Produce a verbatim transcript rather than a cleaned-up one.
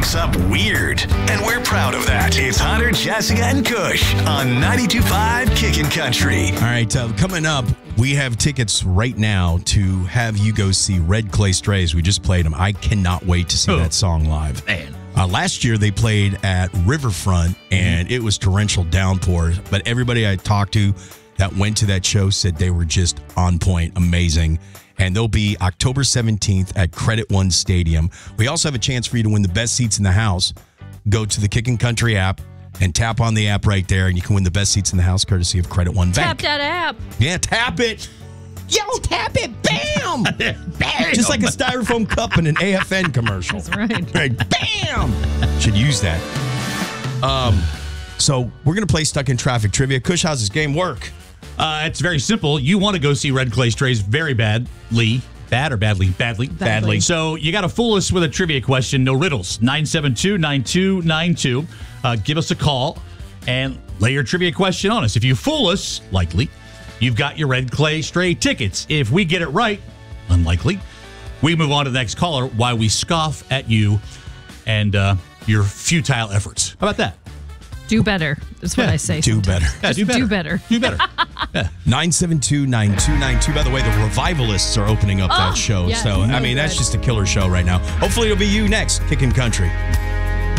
dress up weird. And we're proud of that. It's Hunter, Jessica, and Kush on ninety-two point five Kickin' Country. All right, uh, coming up, we have tickets right now to have you go see Red Clay Strays. We just played them. I cannot wait to see Oh. that song live. Man. Uh, last year, they played at Riverfront, and Mm-hmm. it was torrential downpours. But everybody I talked to that went to that show said they were just on point, amazing. And they'll be October seventeenth at Credit One Stadium. We also have a chance for you to win the best seats in the house. Go to the Kickin' Country app and tap on the app right there, and you can win the best seats in the house courtesy of Credit One Tap Bank. that app. Yeah, tap it. Yo, tap it. Bam. Bam. Just like a styrofoam cup in an A F N commercial. That's right. Right, bam! Should use that. Um, so we're gonna play Stuck in Traffic Trivia. Kush, how's this game work? Uh, it's very simple. You want to go see Red Clay Strays very badly. Bad or badly? Badly. Badly. So you got to fool us with a trivia question. No riddles. nine seven two, nine two nine two. Uh, give us a call and lay your trivia question on us. If you fool us, likely, you've got your Red Clay Stray tickets. If we get it right, unlikely, we move on to the next caller while we scoff at you and uh, your futile efforts. How about that? Do better. That's what Yeah, I say. Do sometimes. better. Yeah, do better. Do better. Do better. nine seven two, nine two nine two. By the way, the Revivalists are opening up Oh, that show. yes. So, I So mean, that's good. just a killer show right now. Hopefully, it'll be you next, Kickin' Country.